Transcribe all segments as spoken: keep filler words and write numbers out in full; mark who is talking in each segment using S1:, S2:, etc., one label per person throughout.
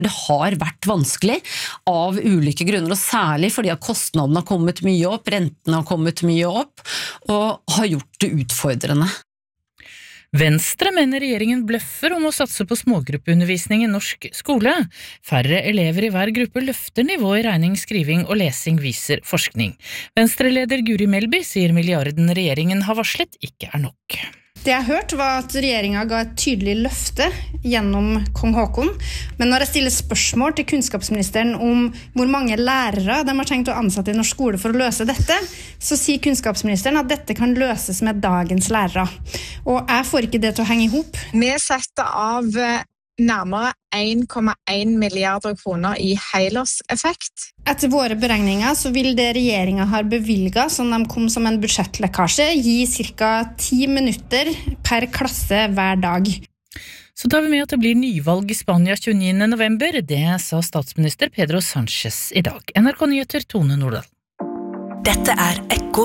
S1: Det har vært vanskelig av ulike grunner, og særlig fordi at kostnadene har kommet mye opp, rentene har kommet mye opp, og har gjort det utfordrende.
S2: Venstre mener regjeringen bløffer om å satse på smågruppeundervisning i norsk skole. Færre elever i hver gruppe løfter nivået i regning, skriving og lesing, viser forskning. Venstre-leder Guri Melby sier milliarden regjeringen har varslet ikke er nok.
S3: Det jeg hørte var at regjeringen ga et tydelig løfte gjennom Kong Haakon, men når jeg stiller spørsmål til kunnskapsministeren om hvor mange lærere de har tenkt å ansette i norsk skole for å løse dette, så sier kunnskapsministeren at dette kan løses med dagens lærere. Og jeg får ikke det til å henge i hop.
S4: Vi setter av nærmere en komma en milliarder kroner i helårseffekt.
S3: Etter våre beregninger så vil det regjeringen har bevilget, som de kom som en budsjettlekkasje, gi cirka ti minutter per klasse hver dag.
S2: Så tar vi med at det blir nyvalg i Spania tjueniende november. Det sa statsminister Pedro Sánchez i dag. N R K Nyheter, Tone Nordahl.
S5: Dette er Ekko.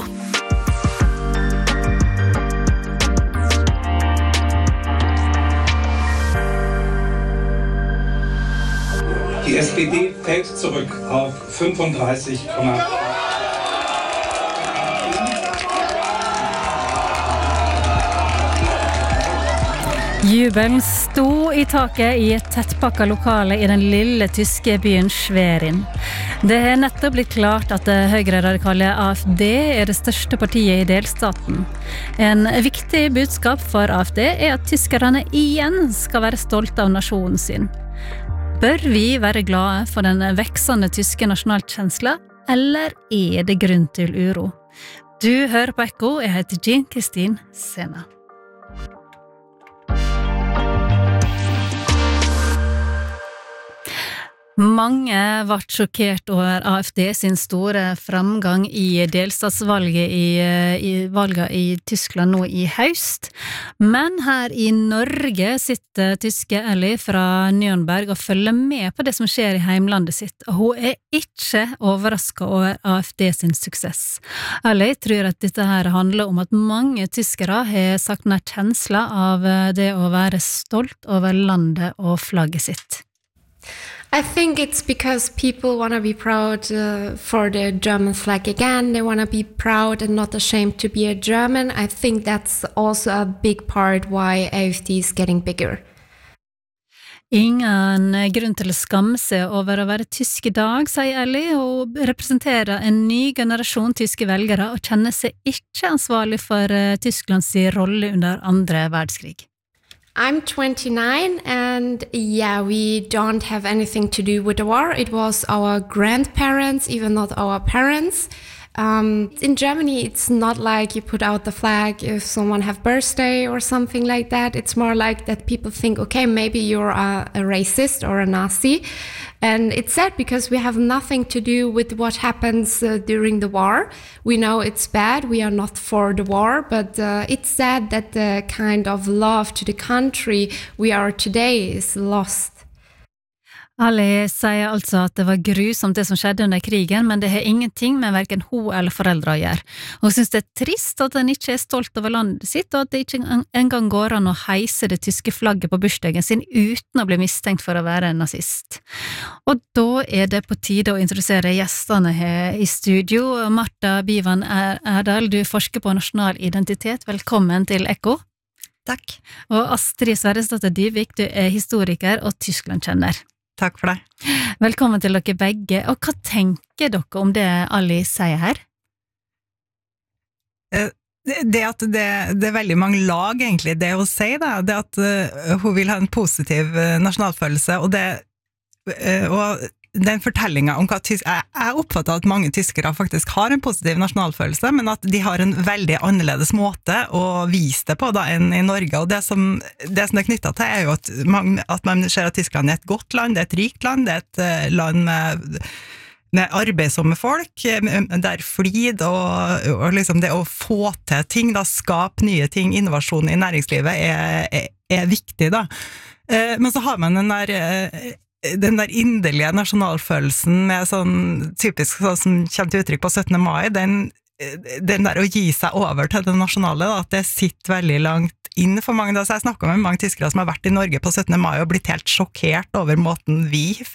S6: Die S P D fällt zurück auf fünfunddreißig Komma fünf.
S7: Jubelen sto i taket i et tettpakket lokale i den lille tyske byen Schwerin. Det er nettopp blitt klart at det høyre-radikale A F D er det største partiet i delstaten. En viktig budskap for A F D er at tyskerne igjen skal være stolte av nasjonen sin. Bør vi være glade for den veksende tyske nasjonalkjensla, eller er det grunn til uro? Du hører på Ekko, jeg heter Jean Kristin Sena. Mange ble sjokkert over A F D sin store framgang i delstatsvalget i, i valget i Tyskland nå i høst. Men her i Norge sitter tyske Ellie fra Nürnberg og følger med på det som skjer i heimlandet sitt. Og hun er ikke overrasket over A F D sin suksess. Ellie tror at dette her handler om at mange tyskere har sagt nær kjensla av det å være stolt over landet og flagget sitt.
S8: I think it's because people want to be proud uh, for the German flag again. They want to be proud and not ashamed to be a German. I think that's also a big part why A F D is getting bigger.
S7: Ingen grunn til å skamme seg over å være tysk i dag, sier Ellie, og representerer en ny generasjon tyske velgere og kjenner seg ikke ansvarlig for uh, Tysklands rolle under andre verdenskrig.
S8: I'm twenty-nine and yeah, we don't have anything to do with the war. It was our grandparents, even not our parents. Um, in Germany, it's not like you put out the flag if someone have birthday or something like that. It's more like that people think, okay, maybe you're a, a racist or a Nazi. And it's sad because we have nothing to do with what happens uh, during the war. We know it's bad. We are not for the war, but uh, it's sad that the kind of love to the country we are today is lost.
S7: Ali sier altså at det var grusomt det som skjedde under krigen, men det har ingenting med hverken hun eller foreldre å gjøre. Hun synes det er trist at han ikke er stolt over landet sitt, og at det ikke engang går an å heise det tyske flagget på bursdagen sin uten å bli mistenkt for å være en nazist. Og da er det på tide å introdusere gjestene her i studio. Marta Bivan Erdal, du forsker på nasjonal identitet. Velkommen til Ekko.
S9: Takk.
S7: Og Astrid Sverresdatter Dyvik, du er historiker og Tysklandkjenner.
S9: Takk for det.
S7: Velkommen til dere begge. Og hva tenker dere om det Ali sier her?
S9: Det at det, det er veldig mange lag egentlig, det å si da, det at uh, hun vil ha en positiv uh, nasjonalfølelse, og det uh, og den fortellingen om hva tysk, jeg, jeg oppfatter at mange tyskere faktisk har en positiv nasjonalfølelse, men at de har en veldig annerledes måte å vise det på da enn i Norge, og det som det, som det er knyttet til er jo at man, at man ser at Tyskland er et godt land, det er et rikt land, det er et uh, land med, med arbeidsomme folk, der flid og, og liksom det å få til ting, da, skape nye ting, innovasjon i næringslivet er, er, er viktig da. Uh, men så har man den der uh, den der inderlige nasjonalfølelsen med sånn typisk sånn som kommer til uttrykk på syttende mai, den den der å gi seg over til det nasjonale, da, at det sitter veldig langt inn for mange. Da, så jeg snakket med mange tyskere som har vært i Norge på syttende mai og blitt helt sjokkert over måten vi